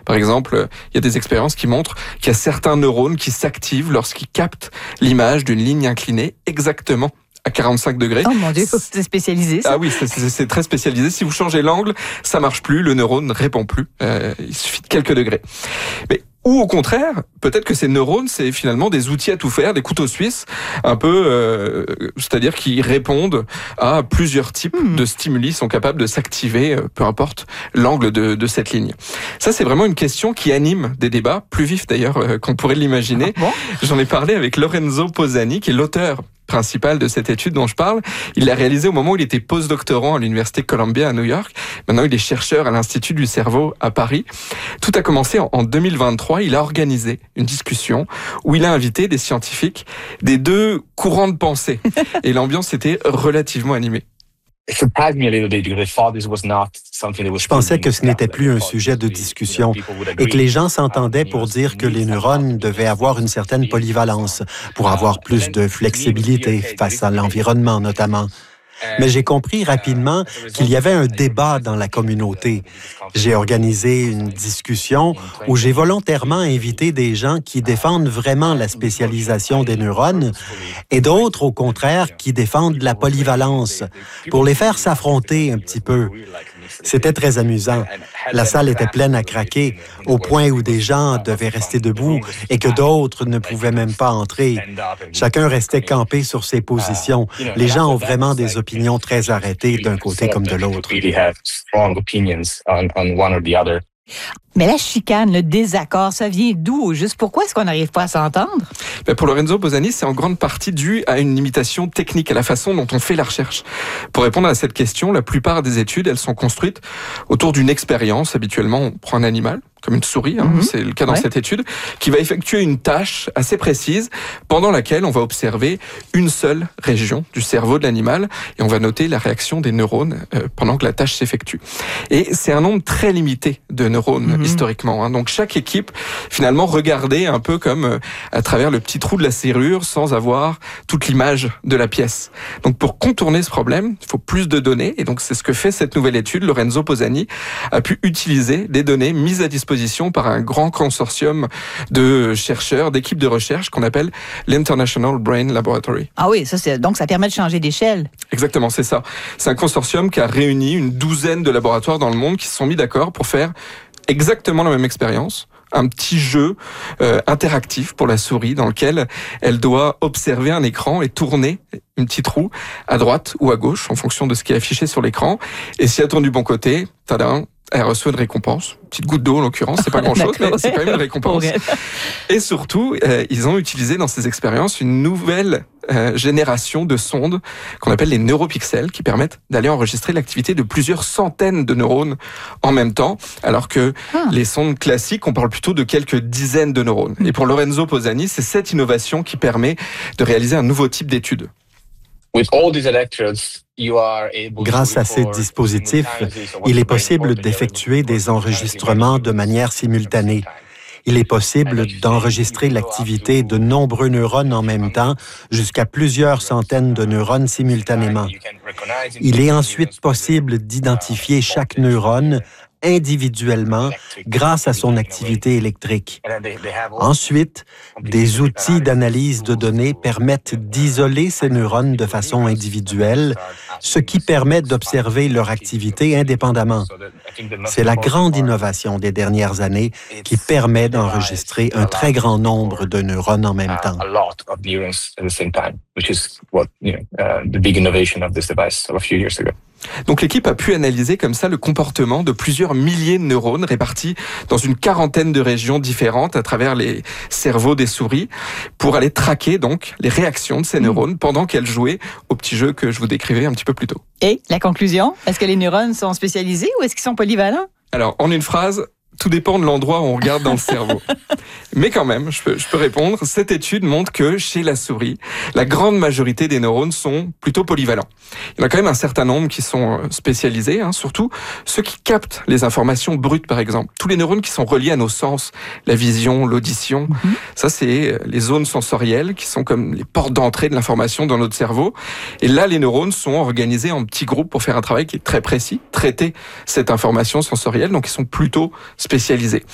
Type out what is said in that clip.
Par exemple, il y a des expériences qui montrent qu'il y a certains neurones qui s'activent lorsqu'ils captent l'image d'une ligne inclinée exactement à 45 degrés. Oh mon Dieu, c'est spécialisé ça. Ah oui, c'est très spécialisé. Si vous changez l'angle, ça marche plus, le neurone ne répond plus. Il suffit de quelques degrés. Mais ou au contraire, peut-être que ces neurones, c'est finalement des outils à tout faire, des couteaux suisses, un peu, c'est-à-dire qui répondent à plusieurs types de stimuli, sont capables de s'activer, peu importe l'angle de cette ligne. Ça, c'est vraiment une question qui anime des débats, plus vifs d'ailleurs qu'on pourrait l'imaginer. Ah bon? J'en ai parlé avec Lorenzo Posani, qui est l'auteur principal de cette étude dont je parle. Il l'a réalisé au moment où il était postdoctorant à l'Université Columbia à New York. Maintenant, il est chercheur à l'Institut du cerveau à Paris. Tout a commencé en 2023. Il a organisé une discussion où il a invité des scientifiques des deux courants de pensée. Et l'ambiance était relativement animée. Je pensais que ce n'était plus un sujet de discussion et que les gens s'entendaient pour dire que les neurones devaient avoir une certaine polyvalence pour avoir plus de flexibilité face à l'environnement notamment. Mais j'ai compris rapidement qu'il y avait un débat dans la communauté. J'ai organisé une discussion où j'ai volontairement invité des gens qui défendent vraiment la spécialisation des neurones et d'autres, au contraire, qui défendent la polyvalence, pour les faire s'affronter un petit peu. C'était très amusant. La salle était pleine à craquer, au point où des gens devaient rester debout et que d'autres ne pouvaient même pas entrer. Chacun restait campé sur ses positions. Les gens ont vraiment des opinions très arrêtées d'un côté comme de l'autre. Mais la chicane, le désaccord, ça vient d'où au juste? Pourquoi est-ce qu'on n'arrive pas à s'entendre? Pour Lorenzo Posani, c'est en grande partie dû à une limitation technique, à la façon dont on fait la recherche. Pour répondre à cette question, la plupart des études, elles sont construites autour d'une expérience. Habituellement, on prend un animal, comme une souris, c'est le cas dans cette étude, qui va effectuer une tâche assez précise pendant laquelle on va observer une seule région du cerveau de l'animal et on va noter la réaction des neurones pendant que la tâche s'effectue. Et c'est un nombre très limité de neurones historiquement. Donc chaque équipe, finalement, regardait un peu comme à travers le petit trou de la serrure sans avoir toute l'image de la pièce. Donc pour contourner ce problème, il faut plus de données et donc c'est ce que fait cette nouvelle étude. Lorenzo Posani a pu utiliser des données mises à disposition par un grand consortium de chercheurs, d'équipes de recherche qu'on appelle l'International Brain Laboratory. Ah oui, donc ça permet de changer d'échelle. Exactement, c'est ça. C'est un consortium qui a réuni une douzaine de laboratoires dans le monde qui se sont mis d'accord pour faire exactement la même expérience. Un petit jeu interactif pour la souris dans lequel elle doit observer un écran et tourner une petite roue à droite ou à gauche en fonction de ce qui est affiché sur l'écran. Et si elle tourne du bon côté, tadam, elle reçoit une récompense. Une petite goutte d'eau, en l'occurrence, c'est pas grand-chose, mais c'est quand même une récompense. Et surtout, ils ont utilisé dans ces expériences une nouvelle génération de sondes qu'on appelle les neuropixels, qui permettent d'aller enregistrer l'activité de plusieurs centaines de neurones en même temps, alors que les sondes classiques, on parle plutôt de quelques dizaines de neurones. Et pour Lorenzo Posani, c'est cette innovation qui permet de réaliser un nouveau type d'étude. Grâce à ces dispositifs, il est possible d'effectuer des enregistrements de manière simultanée. Il est possible d'enregistrer l'activité de nombreux neurones en même temps, jusqu'à plusieurs centaines de neurones simultanément. Il est ensuite possible d'identifier chaque neurone individuellement grâce à son activité électrique. Ensuite, des outils d'analyse de données permettent d'isoler ces neurones de façon individuelle, ce qui permet d'observer leur activité indépendamment. C'est la grande innovation des dernières années qui permet d'enregistrer un très grand nombre de neurones en même temps. Donc l'équipe a pu analyser comme ça le comportement de plusieurs milliers de neurones répartis dans une quarantaine de régions différentes à travers les cerveaux des souris pour aller traquer donc les réactions de ces neurones pendant qu'elles jouaient au petit jeu que je vous décrivais un petit peu plus tôt. Et la conclusion, est-ce que les neurones sont spécialisés ou est-ce qu'ils sont polyvalents? Alors, en une phrase, tout dépend de l'endroit où on regarde dans le cerveau. Mais quand même, je peux répondre, cette étude montre que chez la souris, la grande majorité des neurones sont plutôt polyvalents. Il y en a quand même un certain nombre qui sont spécialisés, surtout ceux qui captent les informations brutes, par exemple. Tous les neurones qui sont reliés à nos sens, la vision, l'audition, ça c'est les zones sensorielles qui sont comme les portes d'entrée de l'information dans notre cerveau. Et là, les neurones sont organisés en petits groupes pour faire un travail qui est très précis, traiter cette information sensorielle, donc ils sont plutôt spécialisés.